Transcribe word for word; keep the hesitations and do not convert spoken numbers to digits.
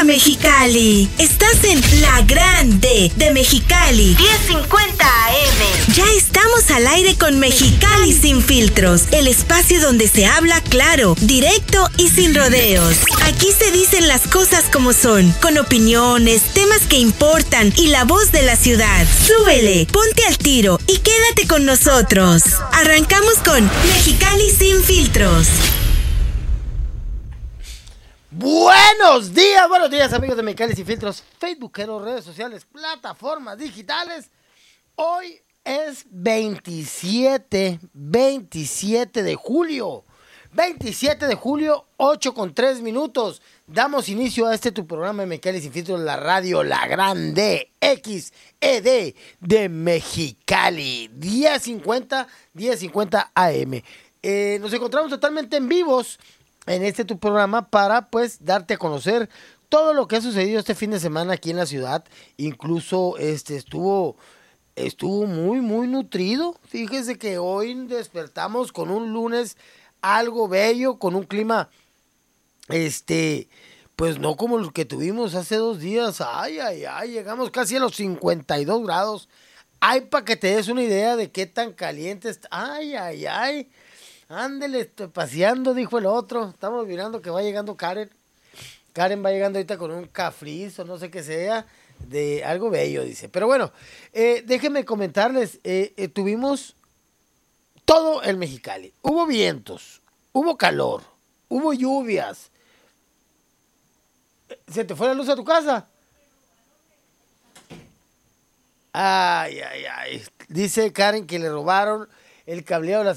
a Mexicali. Estás en La Grande de Mexicali, diez cincuenta A M. Ya estamos al aire con Mexicali Sin Filtros, el espacio donde se habla claro, directo y sin rodeos. Aquí se dicen las cosas como son, con opiniones, temas que importan y la voz de la ciudad. Súbele, ponte al tiro y quédate con nosotros. Arrancamos con Mexicali Sin Filtros. Buenos días, buenos días amigos de Mexicali Sin Filtros, facebookeros, redes sociales, plataformas digitales. Hoy es veintisiete, veintisiete de julio, veintisiete de julio, ocho con tres minutos. Damos inicio a este tu programa de Mexicali Sin Filtros, la radio La Grande, X E D de Mexicali, diez cincuenta, diez cincuenta A M. Eh, nos encontramos totalmente en vivos en este tu programa para pues darte a conocer todo lo que ha sucedido este fin de semana aquí en la ciudad. Incluso este estuvo estuvo muy muy nutrido. Fíjese que hoy despertamos con un lunes algo bello, con un clima este pues no como el que tuvimos hace dos días. Ay, ay, ay, llegamos casi a los cincuenta y dos grados. Ay, para que te des una idea de qué tan caliente está. Ay, ay, ay. Ándele, paseando, dijo el otro. Estamos mirando que va llegando Karen. Karen va llegando ahorita con un cafriz o no sé qué sea, de algo bello, dice. Pero bueno, eh, déjenme comentarles, eh, eh, tuvimos todo el Mexicali. Hubo vientos, hubo calor, hubo lluvias. ¿Se te fue la luz a tu casa? Ay, ay, ay. Dice Karen que le robaron el cableado